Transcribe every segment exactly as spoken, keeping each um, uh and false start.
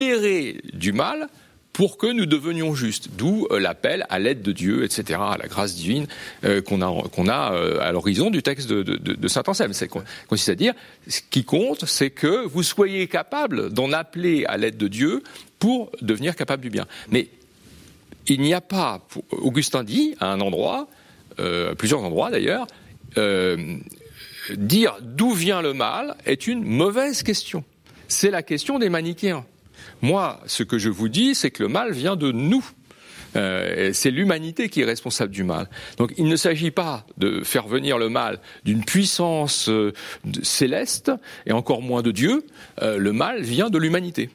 libérer du mal pour que nous devenions justes. D'où euh, l'appel à l'aide de Dieu, et cetera, à la grâce divine euh, qu'on a, qu'on a euh, à l'horizon du texte de, de, de saint Anselme. C'est consiste à dire, ce qui compte, c'est que vous soyez capable d'en appeler à l'aide de Dieu pour devenir capable du bien. Mais il n'y a pas, pour, Augustin dit à un endroit, euh, à plusieurs endroits d'ailleurs, euh, dire d'où vient le mal est une mauvaise question. C'est la question des manichéens. Moi, ce que je vous dis, c'est que le mal vient de nous. Euh, c'est l'humanité qui est responsable du mal. Donc il ne s'agit pas de faire venir le mal d'une puissance euh, céleste, et encore moins de Dieu. Euh, le mal vient de l'humanité.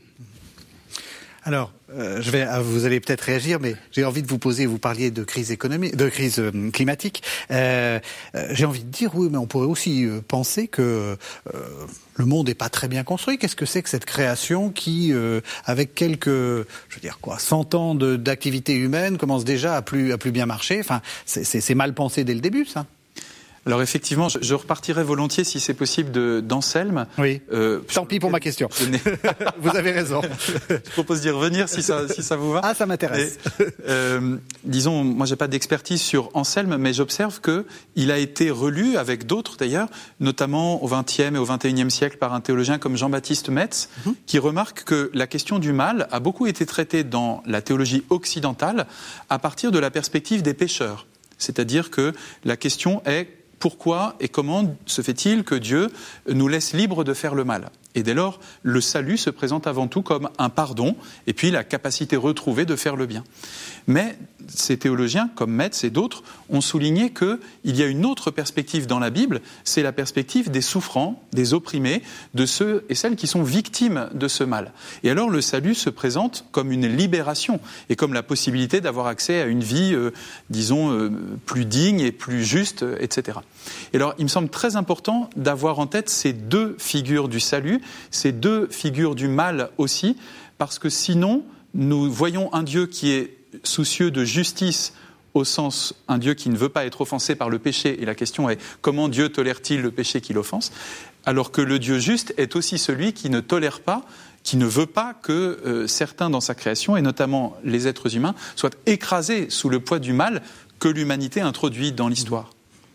Alors, euh, je vais, vous allez peut-être réagir, mais j'ai envie de vous poser, vous parliez de crise économique, de crise euh, climatique. Euh, euh, j'ai envie de dire, oui, mais on pourrait aussi euh, penser que euh, le monde n'est pas très bien construit. Qu'est-ce que c'est que cette création qui, euh, avec quelques, je veux dire quoi, cent ans de, d'activité humaine, commence déjà à plus, à plus bien marcher. Enfin, c'est, c'est, c'est mal pensé dès le début, ça. Alors effectivement, je, je repartirais volontiers, si c'est possible, de, d'Anselme. Oui. Euh, Tant pis pour ma question. Vous avez raison. Je propose d'y revenir si ça, si ça vous va. Ah, ça m'intéresse. Et, euh, disons, moi, j'ai pas d'expertise sur Anselme, mais j'observe que il a été relu avec d'autres d'ailleurs, notamment au vingtième et au vingt et unième siècle par un théologien comme Jean-Baptiste Metz, mm-hmm. qui remarque que la question du mal a beaucoup été traitée dans la théologie occidentale à partir de la perspective des pécheurs. C'est-à-dire que la question est pourquoi et comment se fait-il que Dieu nous laisse libres de faire le mal ? Et dès lors, le salut se présente avant tout comme un pardon et puis la capacité retrouvée de faire le bien. Mais ces théologiens, comme Metz et d'autres, ont souligné qu'il y a une autre perspective dans la Bible, c'est la perspective des souffrants, des opprimés, de ceux et celles qui sont victimes de ce mal. Et alors le salut se présente comme une libération et comme la possibilité d'avoir accès à une vie, euh, disons, euh, plus digne et plus juste, et cetera. Et alors il me semble très important d'avoir en tête ces deux figures du salut, ces deux figures du mal aussi, parce que sinon, nous voyons un Dieu qui est soucieux de justice, au sens un Dieu qui ne veut pas être offensé par le péché, et la question est comment Dieu tolère-t-il le péché qui l'offense, alors que le Dieu juste est aussi celui qui ne tolère pas, qui ne veut pas que euh, certains dans sa création, et notamment les êtres humains, soient écrasés sous le poids du mal que l'humanité introduit dans l'histoire.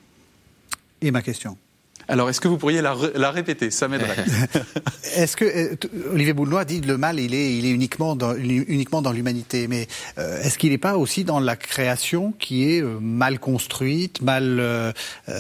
Et ma question ? Alors, est-ce que vous pourriez la, la répéter ? Ça m'aiderait. Est-ce que euh, Olivier Boulnois dit que le mal, il est, il est uniquement dans, uniquement dans l'humanité, mais euh, est-ce qu'il n'est pas aussi dans la création qui est euh, mal construite, mal, euh,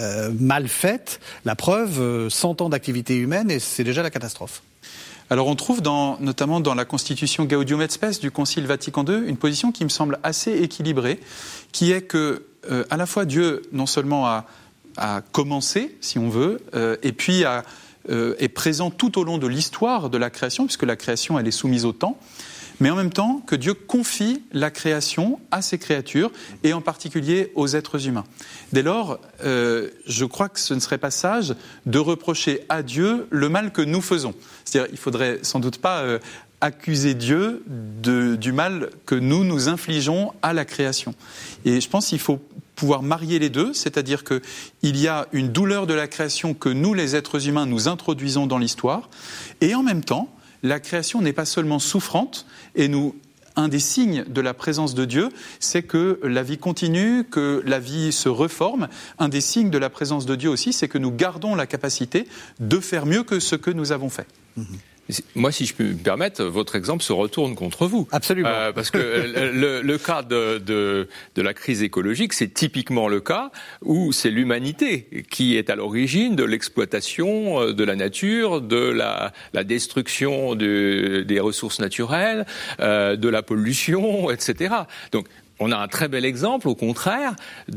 mal faite ? La preuve, euh, cent ans d'activité humaine, et c'est déjà la catastrophe. Alors on trouve dans, notamment dans la constitution Gaudium et Spes du Concile Vatican deux une position qui me semble assez équilibrée, qui est que euh, à la fois Dieu non seulement a à commencer, si on veut, euh, et puis à, euh, est présent tout au long de l'histoire de la création, puisque la création, elle est soumise au temps, mais en même temps que Dieu confie la création à ses créatures, et en particulier aux êtres humains. Dès lors, euh, je crois que ce ne serait pas sage de reprocher à Dieu le mal que nous faisons. C'est-à-dire, il faudrait sans doute pas euh, accuser Dieu de, du mal que nous nous infligeons à la création. Et je pense qu'il faut pouvoir marier les deux, c'est-à-dire qu'il y a une douleur de la création que nous, les êtres humains, nous introduisons dans l'histoire, et en même temps, la création n'est pas seulement souffrante, et nous, un des signes de la présence de Dieu, c'est que la vie continue, que la vie se reforme. Un des signes de la présence de Dieu aussi, c'est que nous gardons la capacité de faire mieux que ce que nous avons fait. Mmh. Moi, si je peux me permettre, votre exemple se retourne contre vous. Absolument. Euh, parce que le, le cas de, de, de la crise écologique, c'est typiquement le cas où c'est l'humanité qui est à l'origine de l'exploitation de la nature, de la, la destruction de, des ressources naturelles, euh, de la pollution, et cetera. Donc, on a un très bel exemple, au contraire,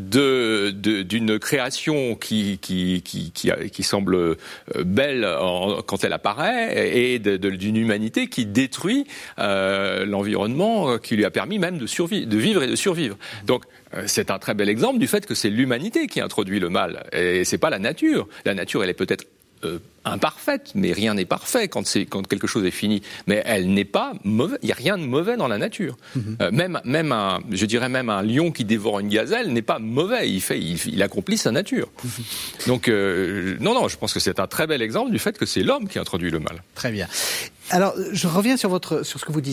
de, de, d'une création qui, qui, qui, qui, qui semble belle en, quand elle apparaît, et de, de, d'une humanité qui détruit euh, l'environnement qui lui a permis même de, survivre, de vivre et de survivre. Donc, c'est un très bel exemple du fait que c'est l'humanité qui introduit le mal, et c'est pas la nature. La nature, elle est peut-être euh, imparfaite, mais rien n'est parfait quand, c'est, quand quelque chose est fini. Mais elle n'est pas mauvaise. Il n'y a rien de mauvais dans la nature. Mmh. Euh, même, même un, je dirais même un lion qui dévore une gazelle n'est pas mauvais. Il fait, il, il accomplit sa nature. Mmh. Donc, euh, non, non, je pense que c'est un très bel exemple du fait que c'est l'homme qui introduit le mal. Très bien. Alors, je reviens sur votre, sur ce que vous disiez.